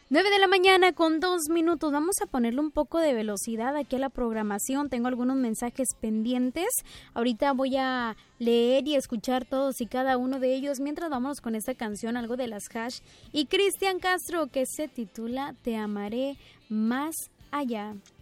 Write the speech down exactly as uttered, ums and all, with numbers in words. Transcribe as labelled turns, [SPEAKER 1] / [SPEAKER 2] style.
[SPEAKER 1] nueve de la mañana con dos minutos. Vamos a ponerle un poco de velocidad aquí a la programación. Tengo algunos mensajes pendientes. Ahorita voy a leer y escuchar todos y cada uno de ellos mientras vamos con esta canción, algo de las Hash y Cristian Castro, que se titula Te amaré más allá.